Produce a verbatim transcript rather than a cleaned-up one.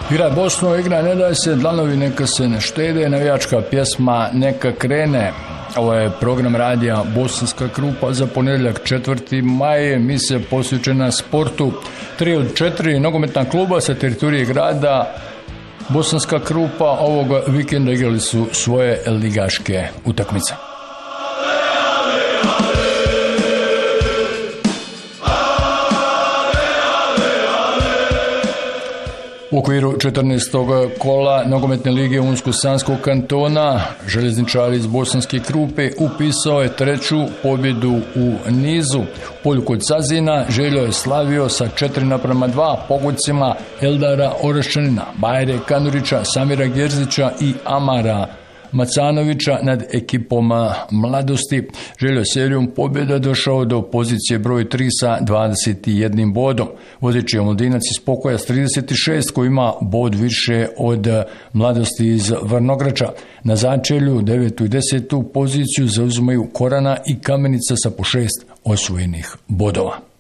Igra Bosnu, igra ne daj se, dlanovi neka se ne štede, navijačka pjesma neka krene. Ovo je program radija Bosanska Krupa za ponedjeljak četvrti maj, emisija posvećena sportu. Tri od četiri nogometna kluba sa teritorije grada Bosanska Krupa ovoga vikenda igrali su svoje ligaške utakmice. U okviru četrnaestog kola nogometne lige Unsko-Sanskog kantona željezničar iz Bosanske Krupe upisao je treću pobjedu u nizu. U polju kod Sazina Željo je slavio sa četiri naprama dva pogodcima Eldara Oraščanina, Bajre Kanurića, Samira Gerzića i Amara Macanovića nad ekipom Mladosti. Željo je serijom pobjeda došao do pozicije broj tri sa dvadeset jednim bodom. Vodeći je Omladinac iz Pokoja s trideset šest koji ima bod više od Mladosti iz Vrnograča. Na začelju devetu i desetu poziciju zauzimaju Korana i Kamenica sa po šest osvojenih bodova.